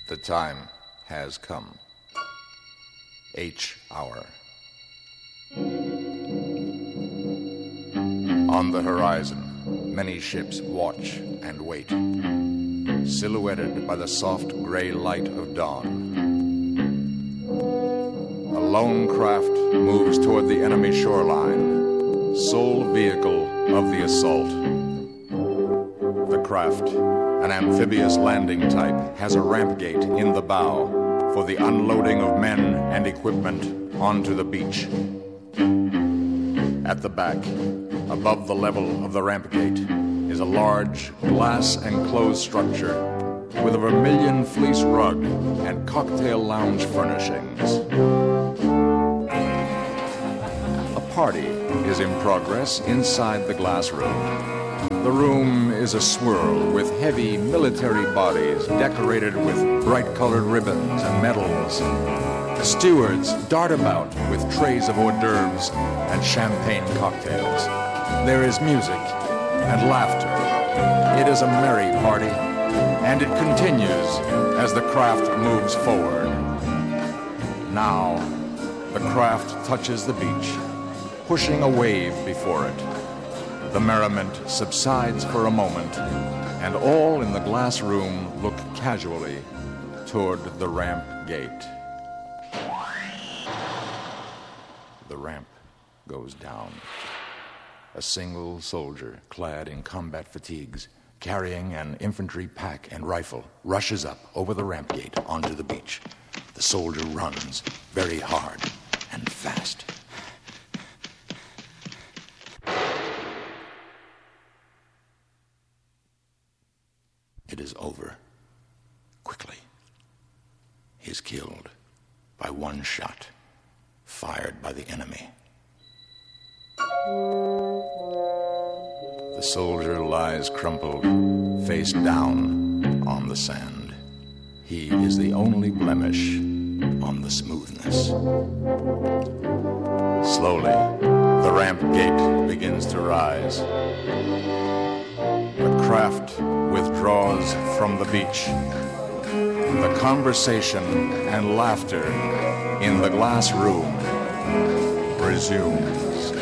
The time has come. H hour. On the horizon, many ships watch and wait, silhouetted by the soft gray light of dawn. A lone craft moves toward the enemy shoreline, sole vehicle of the assault. The craft, an amphibious landing type, has a ramp gate in the bow for the unloading of men and equipment onto the beach. At the back, above the level of the ramp gate, is a large glass-enclosed structure with a vermilion fleece rug and cocktail lounge furnishings. A party is in progress inside the glass room. The room is a swirl with heavy military bodies decorated with bright-colored ribbons and medals. Stewards dart about with trays of hors d'oeuvres and champagne cocktails. There is music and laughter. It is a merry party, and it continues as the craft moves forward. Now, the craft touches the beach, pushing a wave before it. The merriment subsides for a moment, and all in the glass room look casually toward the ramp gate. The ramp goes down. A single soldier, clad in combat fatigues, carrying an infantry pack and rifle, rushes up over the ramp gate onto the beach. The soldier runs very hard and fast. It is over. Quickly. He is killed by one shot, fired by the enemy. The soldier lies crumpled, face down on the sand. He is the only blemish on the smoothness. Slowly, the ramp gate begins to rise. The craft withdraws from the beach. The conversation and laughter in the glass room resumes.